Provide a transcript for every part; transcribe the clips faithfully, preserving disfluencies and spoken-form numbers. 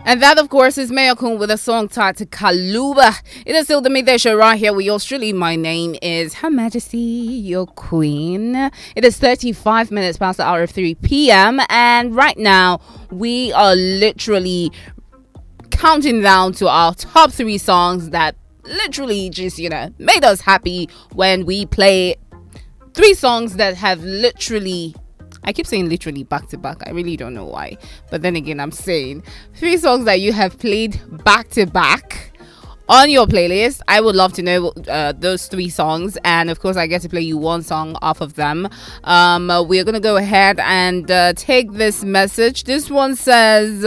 And that, of course, is Mayokun with a song titled Kaluba. It is still the midday show right here with yours truly. My name is Her Majesty, your Queen. It is thirty-five minutes past the hour of three p.m. And right now, we are literally counting down to our top three songs that literally just, you know, made us happy when we play three songs that have literally... I keep saying literally back to back. I really don't know why. But then again, I'm saying three songs that you have played back to back on your playlist. I would love to know uh, those three songs. And of course, I get to play you one song off of them. Um, uh, we're going to go ahead and uh, take this message. This one says...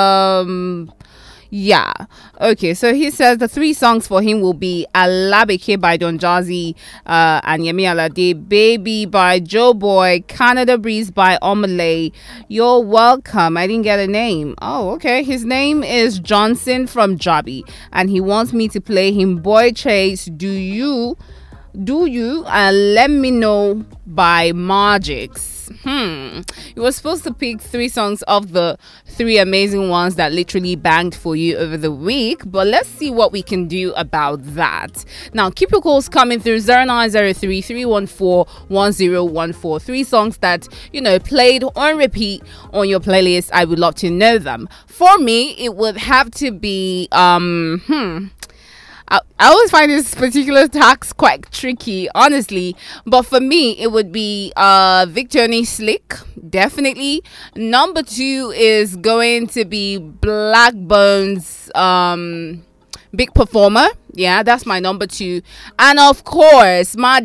Um, Yeah. Okay. So he says the three songs for him will be Alabeke by Don Jazzy uh, and Yemi Alade, Baby by Joe Boy, Canada Breeze by Omalay. You're welcome. I didn't get a name. Oh, okay. His name is Johnson from Jobby, and he wants me to play him Boy Chase. Do you? Do you? Uh, let me know by Magix. Hmm. You were supposed to pick three songs of the three amazing ones that literally banged for you over the week, but let's see what we can do about that. Now, keep your calls coming through zero nine zero three, three one four, one zero one four. Three songs that, you know, played on repeat on your playlist. I would love to know them. For me, it would have to be, um, hmm. I, I always find this particular task quite tricky, honestly. But for me, it would be uh, Victony Slick, definitely. Number two is going to be Blackbone's um, Big Performer. Yeah, that's my number two. And of course, my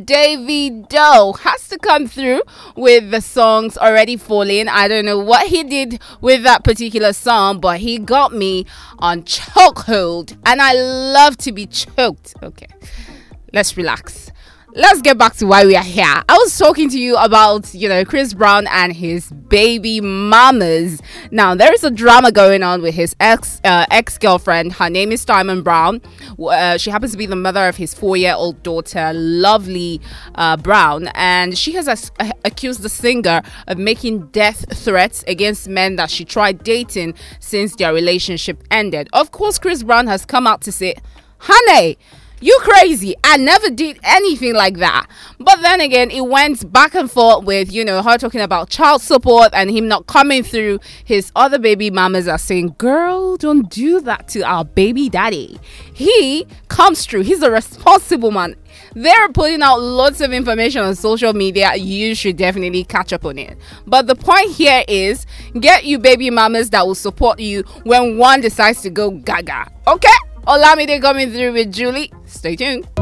Davido has to come through with the songs Already Falling. I don't know what he did with that particular song, but he got me on chokehold. And I love to be choked. Okay, let's relax. Let's get back to why we are here. I was talking to you about, you know, Chris Brown and his baby mamas. Now, there is a drama going on with his ex uh, ex-girlfriend. Her name is Diamond Brown. Uh, she happens to be the mother of his four-year-old daughter, Lovely uh, Brown. And she has as- accused the singer of making death threats against men that she tried dating since their relationship ended. Of course, Chris Brown has come out to say, honey, you crazy. I never did anything like that. But then again, it went back and forth with, you know, her talking about child support and him not coming through. His other baby mamas are saying, girl, don't do that to our baby daddy. He comes through. He's a responsible man. They're putting out lots of information on social media. You should definitely catch up on it. But the point here is, get you baby mamas that will support you when one decides to go gaga. Okay? Olamide coming through with Julie. Stay tuned.